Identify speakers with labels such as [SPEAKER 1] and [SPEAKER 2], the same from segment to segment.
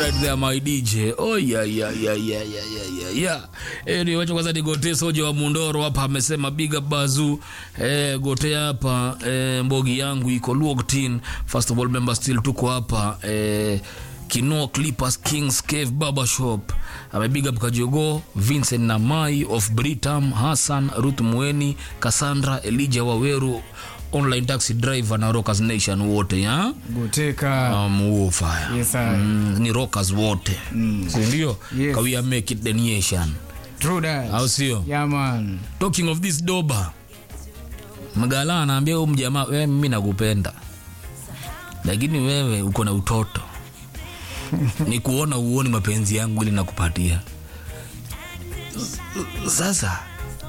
[SPEAKER 1] right there my DJ. Oh yeah. Wacha kwanza nigote Soja wa Mundoro hapa amesema big up Bazu. Gote hapa mbogi yangu iko locked in. First of all member still tuko hapa Kino Clippers Kings Cave Barber Shop. Big up Kajogo, Vincent Namai of Britam, Hassan, Ruth Mueni, Cassandra, Elijah Waweru, online taxi driver na Rockers Nation wote ya
[SPEAKER 2] Goteka
[SPEAKER 1] Muofire.
[SPEAKER 2] Yes sir.
[SPEAKER 1] Ni Rockers wote. Ndio
[SPEAKER 2] Yes.
[SPEAKER 1] Kawia make it the nation.
[SPEAKER 2] True that.
[SPEAKER 1] Au sio?
[SPEAKER 2] Yeah man.
[SPEAKER 1] Talking of this doba. Magala anaambia huyu mjamaa wewe mimi nakupenda. Lakini wewe uko na utoto. Ni kuona uone mapenzi yangu ili nakupatia. Sasa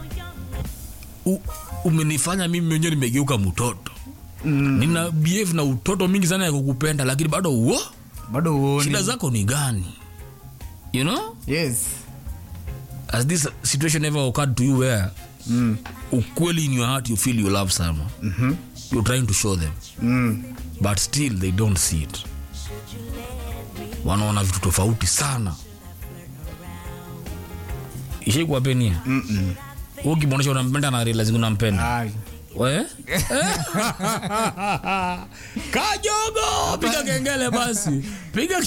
[SPEAKER 1] umenifanya mimi mwenyewe nimegeuka mtoto. Nina behave na utoto mingi sana ya kukupenda lakini bado uone. Shida zako ni gani? You know?
[SPEAKER 2] Yes.
[SPEAKER 1] Has this situation ever occurred to you where ukweli in your heart you feel you love someone? You're trying to show them. But still they don't see it. Wanaona vitu tofauti sana. Ishe kwa penia? Ukimwonyesha unampenda na realize unampenda.
[SPEAKER 2] Ai.
[SPEAKER 1] We? Kajogo! Piga kengele basi. Piga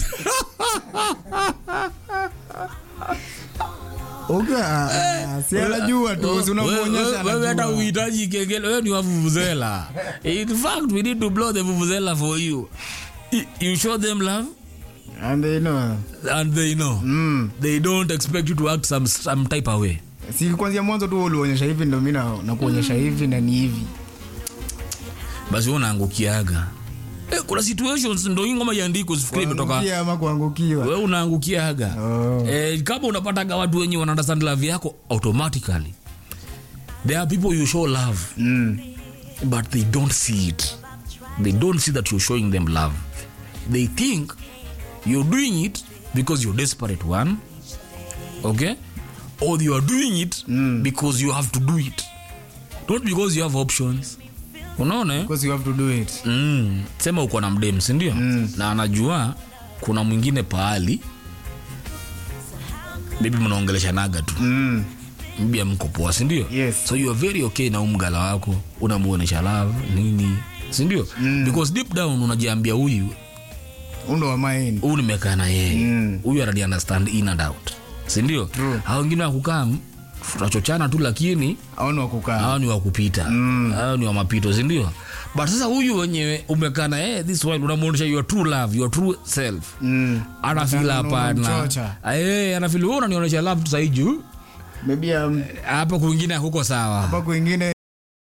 [SPEAKER 2] Si anajua tu unamuonyesha.
[SPEAKER 1] Wewe hata uhitaji kengele, wewe ni wa vuvuzela. In fact, we need to blow the vuvuzela for you. You show them love
[SPEAKER 2] And they know.
[SPEAKER 1] They don't expect you to act some type of way.
[SPEAKER 2] Si kwanza mwanzo tu ulionyesha hivi ndio mimi na kuonyesha hivi na ni hivi.
[SPEAKER 1] Basi unaangukiaga. Kuna situations ndio hii ngoma iandiko usifikiri imetoka.
[SPEAKER 2] Kuangukia ama kuangukiwa.
[SPEAKER 1] Wewe unaangukiaga. Kama unapata watu wengi wana understand love yako automatically. There are people you show love. But they don't see it. They don't see that you're showing them love. They think you're doing it because you're desperate one. Okay? Or you are doing it because you have to do it. Not because you have options. Unaona?
[SPEAKER 2] Because you have to do it.
[SPEAKER 1] Sema uko na mdem, si ndio? Na anajua kuna mwingine pahali bibi mnaongelesha naga tu. Mbia mko poa, si ndio?
[SPEAKER 2] Yes.
[SPEAKER 1] So you are very okay na umgala wako, unamuonesha love nini, si ndio? Because deep down unajiambia huyu
[SPEAKER 2] Undo wa mind.
[SPEAKER 1] Huyu nimekaa na yeye. Huyu anadi understand in and out. Si ndio? Hao wengine wakukaa tutachochana tu lakini
[SPEAKER 2] hao ni wakukaa.
[SPEAKER 1] Hao ni wakupita. Hao ni wa mapito, si ndio? But sasa huyu wenyewe umekaa na yeye this one unamuonesha your true love, your true self. Ana feel hapana. Ana feel wewe unanionyesha love tu saiju.
[SPEAKER 2] Maybe
[SPEAKER 1] hapa kwingine huko sawa.
[SPEAKER 2] Hapa kwingine